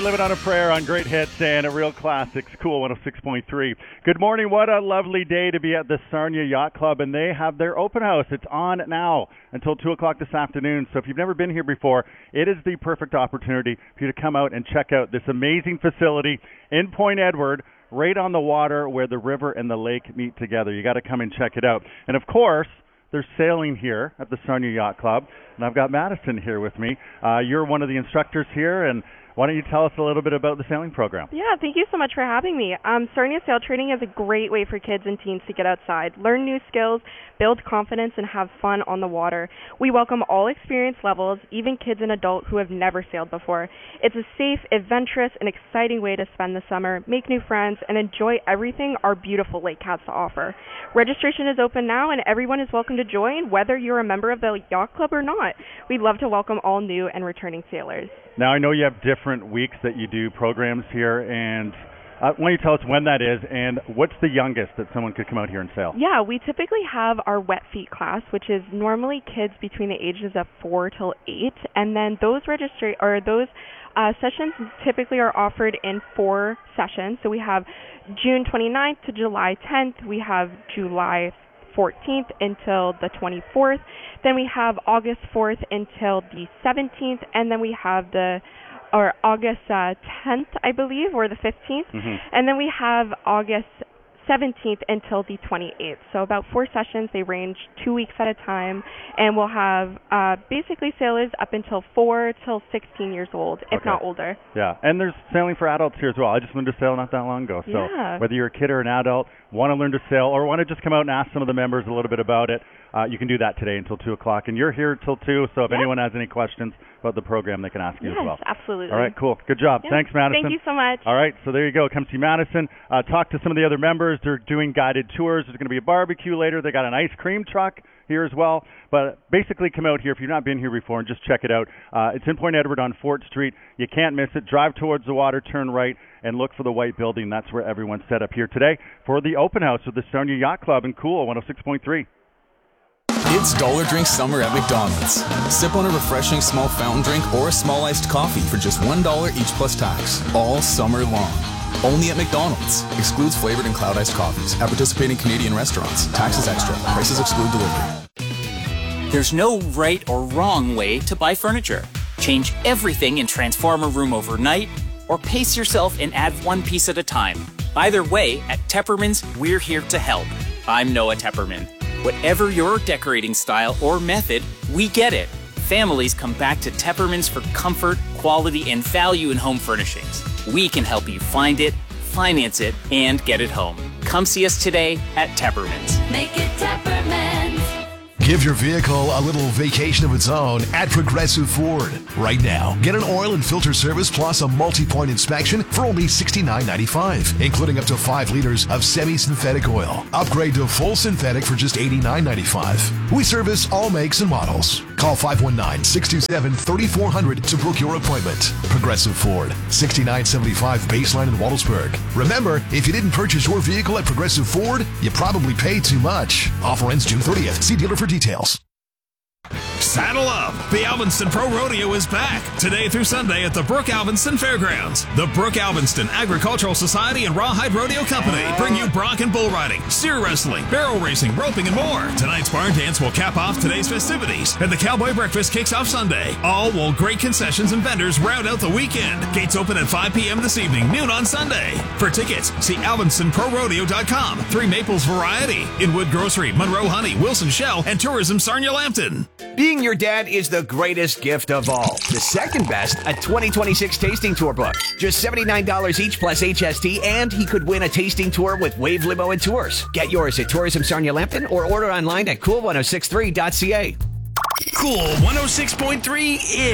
Living on a Prayer on Great Hits and a Real Classics, Cool 106.3. Good morning. What a lovely day to be at the Sarnia Yacht Club, and they have their open house. It's on now until 2 o'clock this afternoon. So if you've never been here before, it is the perfect opportunity for you to come out and check out this amazing facility in Point Edward, right on the water where the river and the lake meet together. You got to come and check it out. And of course, there's sailing here at the Sarnia Yacht Club, and I've got Madison here with me. You're one of the instructors here, and why don't you tell us a little bit about the sailing program? Yeah, thank you so much for having me. Sarnia Sail Training is a great way for kids and teens to get outside, learn new skills, build confidence, and have fun on the water. We welcome all experience levels, even kids and adults who have never sailed before. It's a safe, adventurous, and exciting way to spend the summer, make new friends, and enjoy everything our beautiful lake has to offer. Registration is open now, and everyone is welcome to join, whether you're a member of the Yacht Club or not. We'd love to welcome all new and returning sailors. Now, I know you have different weeks that you do programs here, and why don't you tell us when that is, and what's the youngest that someone could come out here and sail? Yeah, we typically have our wet feet class, which is normally kids between the ages of 4 till 8, and then those sessions typically are offered in 4 sessions. So we have June 29th to July 10th. We have July 14th until the 24th. Then we have August 4th until the 17th, and then we have August 10th, I believe, or the 15th. Mm-hmm. And then we have August 17th until the 28th. So about 4 sessions. They range 2 weeks at a time, and we'll have basically sailors up until 4 till 16 years old, if not older. Yeah, and there's sailing for adults here as well. I just learned to sail not that long ago. So whether you're a kid or an adult, want to learn to sail, or want to just come out and ask some of the members a little bit about it, you can do that today until 2 o'clock. And you're here till 2, so if anyone has any questions about the program, they can ask you as well. Yes, absolutely. All right, cool. Good job. Thanks, Madison. Thank you so much. All right, so there you go. Come see Madison. Talk to some of the other members. They're doing guided tours. There's going to be a barbecue later. They got an ice cream truck here as well. But basically come out here if you've not been here before and just check it out. It's in Point Edward on Fort Street. You can't miss it. Drive towards the water, turn right, and look for the white building. That's where everyone's set up here today for the open house with the Sarnia Yacht Club in Cool 106.3. It's Dollar Drink Summer at McDonald's. Sip on a refreshing small fountain drink or a small iced coffee for just $1 each plus tax, all summer long. Only at McDonald's. Excludes flavored and cloud iced coffees at participating Canadian restaurants. Taxes extra. Prices exclude delivery. There's no right or wrong way to buy furniture. Change everything and transform a room overnight, or pace yourself and add one piece at a time. Either way, at Tepperman's, we're here to help. I'm Noah Tepperman. Whatever your decorating style or method, we get it. Families come back to Tepperman's for comfort, quality, and value in home furnishings. We can help you find it, finance it, and get it home. Come see us today at Tepperman's. Make it Tepperman's. Give your vehicle a little vacation of its own at Progressive Ford. Right now, get an oil and filter service plus a multi-point inspection for only $69.95, including up to 5 liters of semi-synthetic oil. Upgrade to full synthetic for just $89.95. We service all makes and models. Call 519-627-3400 to book your appointment. Progressive Ford, $69.75 baseline in Waldesburg. Remember, if you didn't purchase your vehicle at Progressive Ford, you probably paid too much. Offer ends June 30th. See dealer for details. Saddle up! The Alvinston Pro Rodeo is back today through Sunday at the Brooke Alvinston Fairgrounds. The Brooke Alvinston Agricultural Society and Rawhide Rodeo Company bring you bronc and bull riding, steer wrestling, barrel racing, roping, and more. Tonight's barn dance will cap off today's festivities, and the Cowboy Breakfast kicks off Sunday. All while great concessions and vendors round out the weekend. Gates open at 5 p.m. this evening, noon on Sunday. For tickets, see AlvinstonProRodeo.com. 3 Maples Variety, Inwood Grocery, Monroe Honey, Wilson Shell, and Tourism Sarnia Lambton. Being your dad is the greatest gift of all. The second best, a 2026 tasting tour book. Just $79 each plus HST, and he could win a tasting tour with Wave Limo and Tours. Get yours at Tourism Sarnia Lambton or order online at cool1063.ca. Cool 106.3 is